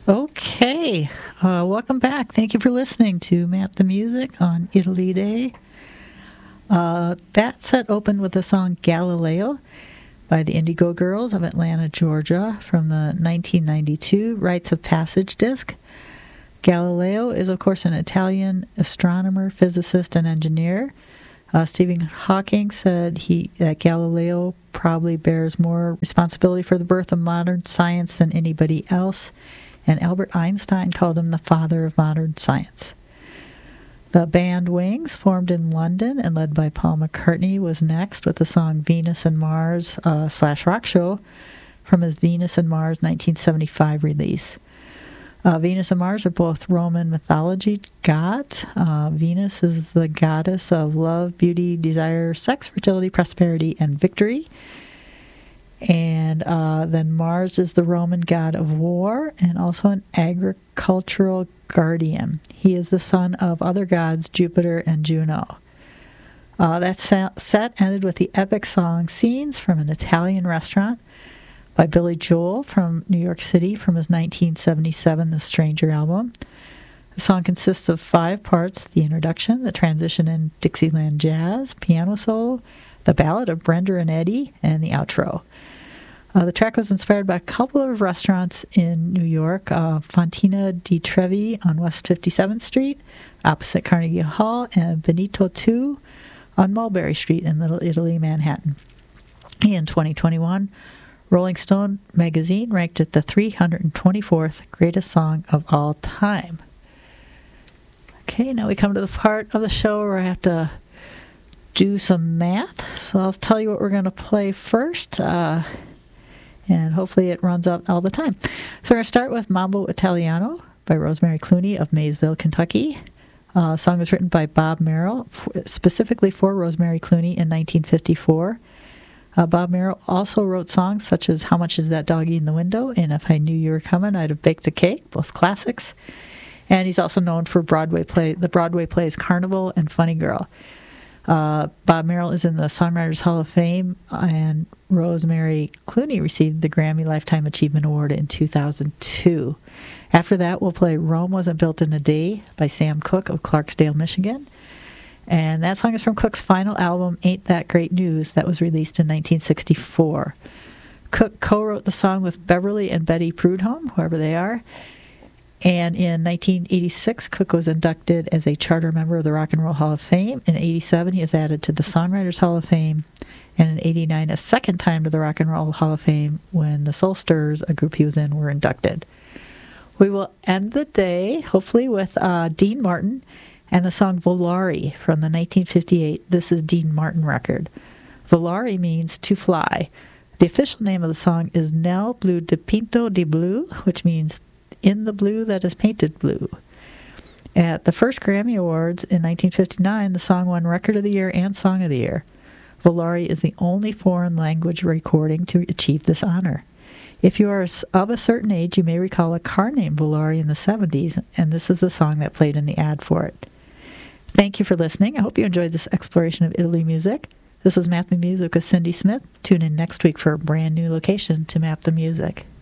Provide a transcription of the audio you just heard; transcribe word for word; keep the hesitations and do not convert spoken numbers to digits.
Okay, uh, welcome back. Thank you for listening to Map the Music on Italy Day. Uh, that set opened with the song Galileo by the Indigo Girls of Atlanta, Georgia, from the nineteen ninety-two Rites of Passage disc. Galileo is, of course, an Italian astronomer, physicist, and engineer. Uh, Stephen Hawking said he that Galileo probably bears more responsibility for the birth of modern science than anybody else, and Albert Einstein called him the father of modern science. The band Wings, formed in London and led by Paul McCartney, was next with the song Venus and Mars uh, slash Rock Show from his Venus and Mars nineteen seventy-five release. Uh, Venus and Mars are both Roman mythology gods. Uh, Venus is the goddess of love, beauty, desire, sex, fertility, prosperity, and victory. And uh, then Mars is the Roman god of war and also an agricultural guardian. He is the son of other gods, Jupiter and Juno. Uh, that set ended with the epic song Scenes from an Italian Restaurant by Billy Joel from New York City from his nineteen seventy-seven The Stranger album. The song consists of five parts: the introduction, the transition in Dixieland jazz, piano solo, the ballad of Brenda and Eddie, and the outro. Uh, the track was inspired by a couple of restaurants in New York, uh, Fontina di Trevi on West fifty-seventh Street, opposite Carnegie Hall, and Benito two on Mulberry Street in Little Italy, Manhattan. In twenty twenty-one, Rolling Stone magazine ranked it the three hundred twenty-fourth greatest song of all time. Okay, now we come to the part of the show where I have to do some math. So I'll tell you what we're going to play first. Uh, and hopefully it runs up all the time. So we're going to start with Mambo Italiano by Rosemary Clooney of Maysville, Kentucky. Uh, the song was written by Bob Merrill, f- specifically for Rosemary Clooney in nineteen fifty-four. Uh, Bob Merrill also wrote songs such as How Much Is That Dog Eating the Window and If I Knew You Were Coming, I'd Have Baked a Cake, both classics. And he's also known for Broadway play, the Broadway plays Carnival and Funny Girl. Uh, Bob Merrill is in the Songwriters Hall of Fame, and Rosemary Clooney received the Grammy Lifetime Achievement Award in two thousand two. After that, we'll play Rome Wasn't Built in a Day by Sam Cooke of Clarksdale, Michigan. And that song is from Cooke's final album, Ain't That Great News, that was released in nineteen sixty-four. Cooke co-wrote the song with Beverly and Betty Prudhomme, whoever they are. And in nineteen eighty-six, Cooke was inducted as a charter member of the Rock and Roll Hall of Fame. In eighty-seven, he was added to the Songwriters Hall of Fame. And in eighty-nine, a second time to the Rock and Roll Hall of Fame when the Soul Stirrers, a group he was in, were inducted. We will end the day, hopefully, with uh, Dean Martin and the song Volare from the nineteen fifty-eight This Is Dean Martin record. Volare means to fly. The official name of the song is Nel Blue de Pinto de Blue, which means in the blue that is painted blue. At the first Grammy Awards in nineteen fifty-nine, the song won Record of the Year and Song of the Year. Volare is the only foreign language recording to achieve this honor. If you are of a certain age, you may recall a car named Volare in the seventies, and this is the song that played in the ad for it. Thank you for listening. I hope you enjoyed this exploration of Italy music. This was Map the Music with Cindy Smith. Tune in next week for a brand new location to Map the Music.